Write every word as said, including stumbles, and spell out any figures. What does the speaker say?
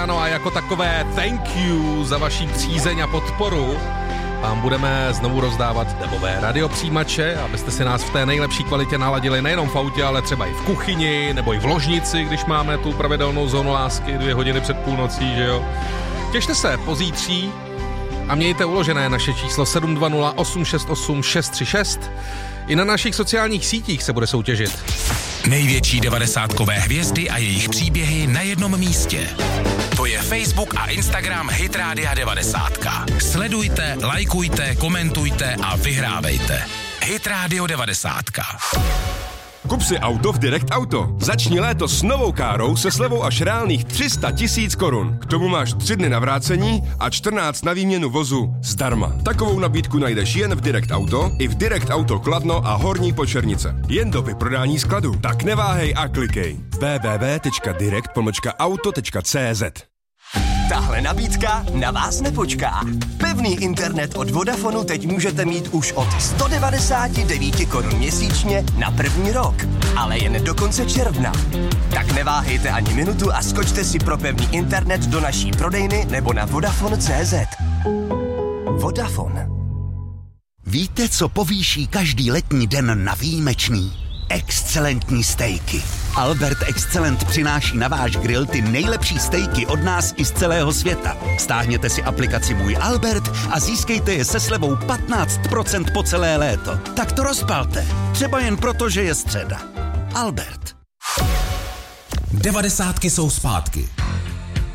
Ano, a jako takové thank you za vaši přízeň a podporu vám budeme znovu rozdávat debové radiopřijímače, abyste si nás v té nejlepší kvalitě naladili nejenom v autě, ale třeba i v kuchyni nebo i v ložnici, když máme tu pravidelnou zónu lásky dvě hodiny před půlnocí, že jo. Těšte se pozítří a mějte uložené naše číslo sedm dva nula osm šest osm šest tři šest. I na našich sociálních sítích se bude soutěžit. Největší devadesátkové hvězdy a jejich příběhy na jednom místě. To je Facebook a Instagram Hit Rádia devadesát. Sledujte, lajkujte, komentujte a vyhrávejte. Hit Radio devadesát. Kup si auto v Direct Auto. Začni léto s novou károu se slevou až reálných tři sta tisíc korun. K tomu máš tři dny na vrácení a čtrnáct na výměnu vozu zdarma. Takovou nabídku najdeš jen v Direct Auto i v Direct Auto Kladno a Horní Počernice. Jen do vyprodání skladu. Tak neváhej a klikej. w w w tečka direct pomlčka auto tečka c z. Tahle nabídka na vás nepočká. Pevný internet od Vodafonu teď můžete mít už od sto devadesát devět korun měsíčně na první rok, ale jen do konce června. Tak neváhejte ani minutu a skočte si pro pevný internet do naší prodejny nebo na vodafone tečka cé zet. Vodafone. Víte, co povýší každý letní den na výjimečný? Excelentní stejky. Albert Excellent přináší na váš grill ty nejlepší stejky od nás i z celého světa. Stáhněte si aplikaci Můj Albert a získejte je se slevou patnáct procent po celé léto. Tak to rozpalte. Třeba jen proto, že je středa. Albert. Devadesátky jsou zpátky.